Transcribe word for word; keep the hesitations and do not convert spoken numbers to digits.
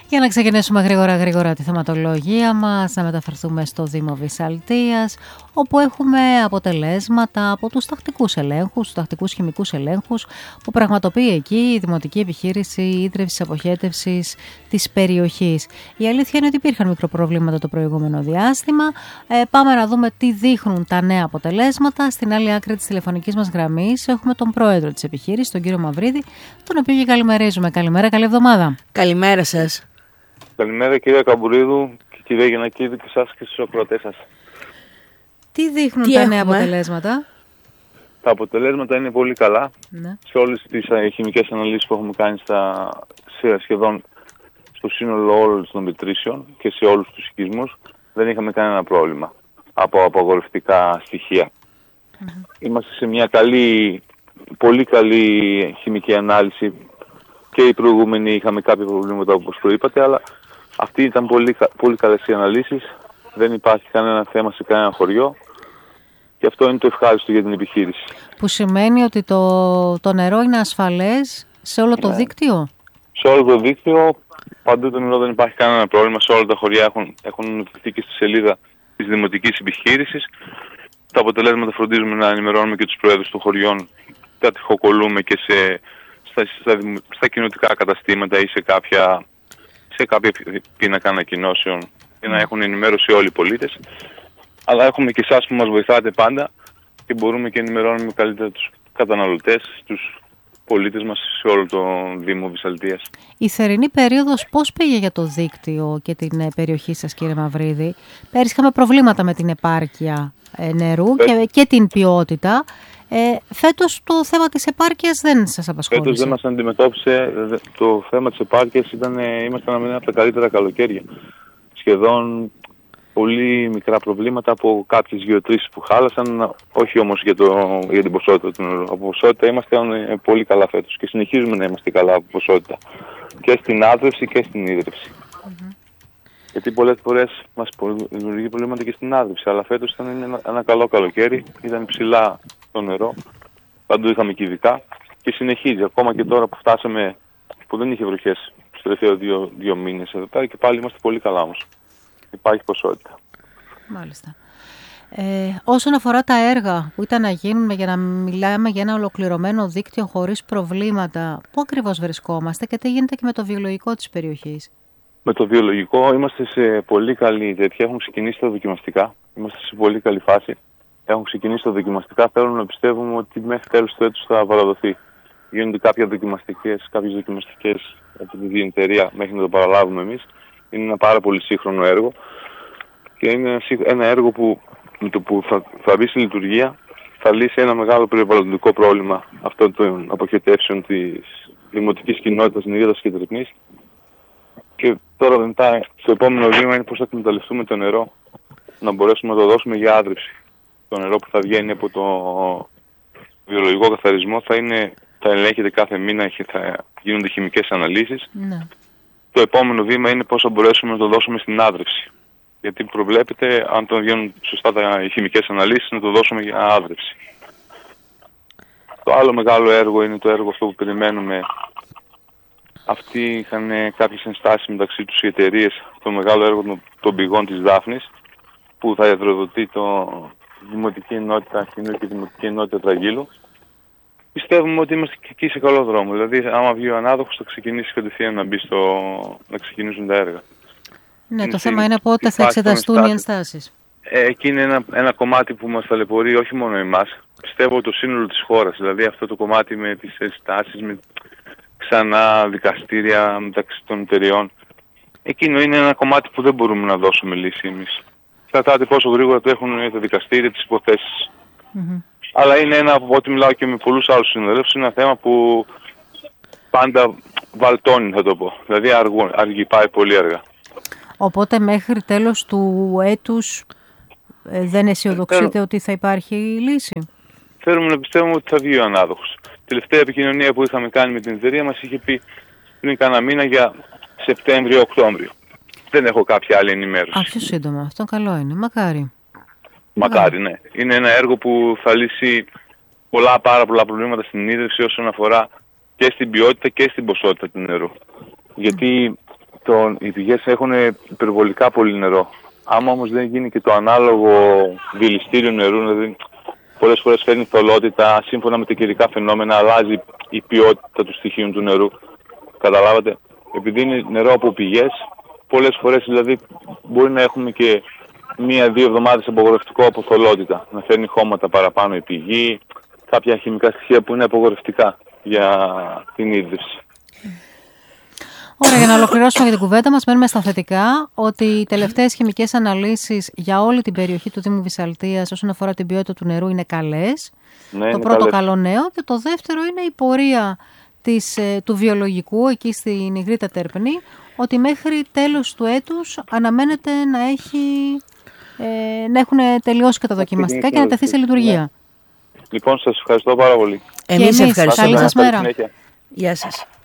Για να ξεκινήσουμε γρήγορα γρήγορα τη θεματολογία μας, να μεταφερθούμε στο Δήμο Βυσσαλτίας, όπου έχουμε αποτελέσματα από τους τακτικούς ελέγχους, τους τακτικούς χημικούς ελέγχους, που πραγματοποιεί εκεί η Δημοτική Επιχείρηση Ίδρυυσης Αποχέτευσης της περιοχής. Η αλήθεια είναι ότι υπήρχαν μικροπροβλήματα το προηγούμενο διάστημα. Ε, πάμε να δούμε τι δείχνουν τα νέα αποτελέσματα. Στην άλλη άκρη της τηλεφωνικής μας γραμμής έχουμε τον πρόεδρο της επιχείρησης, τον κύριο Μαυρίδη, τον οποίο και καλημερίζουμε. Καλημέρα, καλή εβδομάδα. Καλημέρα σας. Καλημέρα κυρία Καμπουρίδου και κυρία Γεννακίδου και εσάς και στους ακροατές σας. Τι δείχνουν Τι τα έχουμε? νέα αποτελέσματα? Τα αποτελέσματα είναι πολύ καλά. Ναι. Σε όλες τις χημικές αναλύσεις που έχουμε κάνει στα, σε σχεδόν στο σύνολο όλων των μετρήσεων και σε όλους τους οικισμούς δεν είχαμε κανένα πρόβλημα από απαγορευτικά στοιχεία. Mm-hmm. Είμαστε σε μια καλή, πολύ καλή χημική ανάλυση. Και οι προηγούμενοι είχαμε κάποια προβλήματα όπως προείπατε, αλλά αυτή ήταν πολύ, πολύ καλές οι αναλύσεις. Δεν υπάρχει κανένα θέμα σε κανένα χωριό και αυτό είναι το ευχάριστο για την επιχείρηση. Που σημαίνει ότι το, το νερό είναι ασφαλές σε όλο το ναι. δίκτυο. Σε όλο το δίκτυο, παντού το νερό δεν υπάρχει κανένα πρόβλημα. Σε όλα τα χωριά έχουν, έχουν νοτιθεί και στη σελίδα της Δημοτικής Επιχείρησης. Τα αποτελέσματα φροντίζουμε να ενημερώνουμε και τους προέδρους των χωριών. Τα τυχοκολλούμε και σε... Στα, στα, στα κοινωτικά καταστήματα ή σε κάποια, σε κάποια πίνακα ανακοινώσεων για να έχουν ενημέρωση όλοι οι πολίτες. Αλλά έχουμε και εσάς που μας βοηθάτε πάντα και μπορούμε και ενημερώνουμε καλύτερα τους καταναλωτές, τους πολίτες μας σε όλο το Δήμο Βυσσαλτίας. Η θερινή περίοδος πώς πήγε για το δίκτυο και την περιοχή σας, κύριε Μαυρίδη? Πέρυσι είχαμε προβλήματα με την επάρκεια νερού Πέ... και, και την ποιότητα. Ε, φέτος το θέμα της επάρκειας δεν σας απασχόλησε? Φέτος δεν μας αντιμετώπισε το θέμα της επάρκειας. Ήταν, ήμασταν ένα από τα καλύτερα καλοκαίρια. Σχεδόν πολύ μικρά προβλήματα από κάποιες γεωτρήσεις που χάλασαν, όχι όμως για, το, για την ποσότητα του νερού. Από ποσότητα είμαστε πολύ καλά φέτος και συνεχίζουμε να είμαστε καλά από ποσότητα. Και στην άδρευση και στην ίδρυυση. Mm-hmm. Γιατί πολλές φορές μας δημιουργεί προβλήματα και στην άδρυυση, αλλά φέτος ήταν ένα, ένα καλό καλοκαίρι, ήταν ψηλά το νερό, παντού είχαμε κυβικά και συνεχίζει. Ακόμα και τώρα που φτάσαμε, που δεν είχε βροχές τους τελευταίους δύο, δύο μήνες εδώ πέρα και πάλι είμαστε πολύ καλά όμως. Υπάρχει ποσότητα. Μάλιστα. Ε, όσον αφορά τα έργα που ήταν να γίνουν για να μιλάμε για ένα ολοκληρωμένο δίκτυο χωρίς προβλήματα, πού ακριβώς βρισκόμαστε και τι γίνεται και με το βιολογικό της περιοχής? Με το βιολογικό είμαστε σε πολύ καλή τέτοια. Έχουν ξεκινήσει τα δοκιμαστικά. Είμαστε σε πολύ καλή φάση. Έχουν ξεκινήσει τα δοκιμαστικά. Θέλουμε να πιστεύουμε ότι μέχρι τέλος του έτους θα παραδοθεί. Γίνονται κάποια δοκιμαστικές, κάποιες δοκιμαστικές από τη διεντερία μέχρι να το παραλάβουμε εμείς. Είναι ένα πάρα πολύ σύγχρονο έργο. Και είναι ένα έργο που, με το που θα, θα μπει στη λειτουργία θα λύσει ένα μεγάλο περιβαλλοντικό πρόβλημα αυτών των αποχετεύσεων της δημοτικής κοινότητας Νηρίδας και Τρυπνής. Και τώρα μετά, στο επόμενο βήμα είναι πώς θα εκμεταλλευτούμε το νερό, να μπορέσουμε να το δώσουμε για άδρυψη. Το νερό που θα βγαίνει από το βιολογικό καθαρισμό θα, είναι, θα ελέγχεται κάθε μήνα και θα γίνονται χημικές αναλύσεις. Ναι. Το επόμενο βήμα είναι πώς θα μπορέσουμε να το δώσουμε στην άδρυψη. Γιατί προβλέπεται, αν το βγαίνουν σωστά τα, οι χημικές αναλύσεις, να το δώσουμε για άδρυψη. Το άλλο μεγάλο έργο είναι το έργο αυτό που περιμένουμε. Αυτοί είχαν κάποιες ενστάσεις μεταξύ τους οι εταιρείες, το μεγάλο έργο των, των πηγών της Δάφνης, που θα εδροδοτεί το Δημοτική Ενότητα Χινού και Δημοτική Ενότητα Τραγίλου. Πιστεύουμε ότι είμαστε και εκεί σε καλό δρόμο. Δηλαδή, άμα βγει ο ανάδοχος, θα ξεκινήσει κατευθείαν να μπει στο, να ξεκινήσουν τα έργα. Ναι, είναι το θέμα είναι πότε θα εξεταστούν οι ενστάσεις. Ε, εκεί είναι ένα, ένα κομμάτι που μας ταλαιπωρεί όχι μόνο εμάς. Πιστεύω το σύνολο της χώρας. Δηλαδή, αυτό το κομμάτι με τις ενστάσεις, με ξανά δικαστήρια μεταξύ των εταιριών. Εκείνο είναι ένα κομμάτι που δεν μπορούμε να δώσουμε λύση εμείς. Κρατάτε πόσο γρήγορα το έχουν τα δικαστήρια, τις υποθέσεις. Mm-hmm. Αλλά είναι ένα, από ό,τι μιλάω και με πολλούς άλλους συναδέλφους, είναι ένα θέμα που πάντα βαλτώνει, θα το πω. Δηλαδή αργού, αργεί, πάει πολύ αργά. Οπότε μέχρι τέλος του έτους ε, δεν αισιοδοξείτε Θέλω... ότι θα υπάρχει λύση? Θέλουμε να πιστεύουμε ότι θα βγει ο ανάδοχος. Τελευταία επικοινωνία που είχαμε κάνει με την εταιρεία μας είχε πει πριν κάνα μήνα για Σεπτέμβριο-Οκτώβριο. Δεν έχω κάποια άλλη ενημέρωση. Α, πιο σύντομα. Αυτό καλό είναι. Μακάρι. Μακάρι, ναι. Είναι ένα έργο που θα λύσει πολλά, πάρα πολλά προβλήματα στην ίδρυυση όσον αφορά και στην ποιότητα και στην ποσότητα του νερού. Γιατί το, οι πηγές έχουν υπερβολικά πολύ νερό. Άμα όμως δεν γίνει και το ανάλογο δηληστήριο νερού, δηλαδή πολλές φορές φέρνει θολότητα, σύμφωνα με τα καιρικά φαινόμενα αλλάζει η ποιότητα του στοιχείου του νερού. Καταλάβατε, επειδή είναι νερό από πηγές, πολλές φορές δηλαδή μπορεί να έχουμε και μία-δύο εβδομάδες απογορευτικό από θολότητα. Να φέρνει χώματα παραπάνω η πηγή, κάποια χημικά στοιχεία που είναι απογορευτικά για την ίδρυυση. Ωραία, για να ολοκληρώσουμε για την κουβέντα μας, μένουμε στα θετικά ότι οι τελευταίες χημικές αναλύσεις για όλη την περιοχή του Δήμου Βυσσαλτίας όσον αφορά την ποιότητα του νερού είναι καλές. Ναι, το είναι πρώτο καλές. καλό νέο. Και το δεύτερο είναι η πορεία της, του βιολογικού εκεί στην Ιγρήτα Τερπνή, ότι μέχρι τέλος του έτους αναμένεται να, έχει, ε, να έχουν τελειώσει και τα δοκιμαστικά και να τεθεί σε λειτουργία. Ναι. Λοιπόν, σας ευχαριστώ πάρα πολύ. Εμείς ευχαριστούμε. Καλή σας μέρα. Γεια σας.